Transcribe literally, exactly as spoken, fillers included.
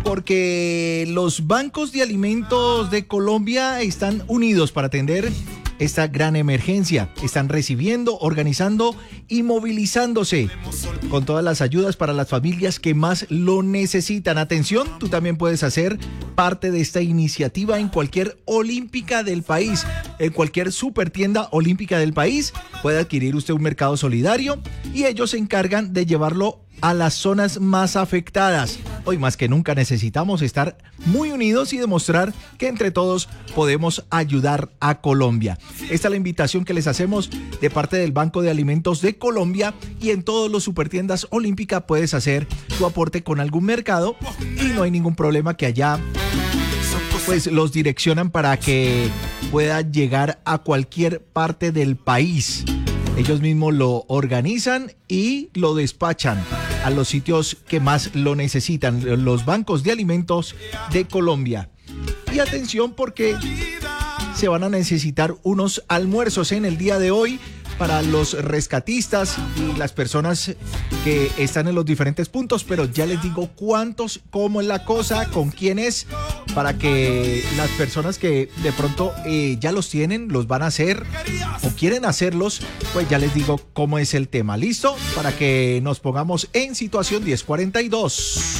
porque los bancos de alimentos de Colombia están unidos para atender esta gran emergencia. Están recibiendo, organizando y movilizándose con todas las ayudas para las familias que más lo necesitan. Atención, tú también puedes hacer parte de esta iniciativa en cualquier olímpica del país, en cualquier supertienda olímpica del país. Puede adquirir usted un mercado solidario y ellos se encargan de llevarlo a las zonas más afectadas. Hoy más que nunca necesitamos estar muy unidos y demostrar que entre todos podemos ayudar a Colombia. Esta es la invitación que les hacemos de parte del Banco de Alimentos de Colombia, y en todos los supertiendas olímpica puedes hacer tu aporte con algún mercado y no hay ningún problema, que allá pues los direccionan para que pueda llegar a cualquier parte del país. Ellos mismos lo organizan y lo despachan a los sitios que más lo necesitan, los bancos de alimentos de Colombia. Y atención, porque se van a necesitar unos almuerzos en el día de hoy para los rescatistas y las personas que están en los diferentes puntos, pero ya les digo cuántos, cómo es la cosa, con quién es, para que las personas que de pronto eh, ya los tienen, los van a hacer o quieren hacerlos, pues ya les digo cómo es el tema. ¿Listo? Para que nos pongamos en situación. Diez cuarenta y dos.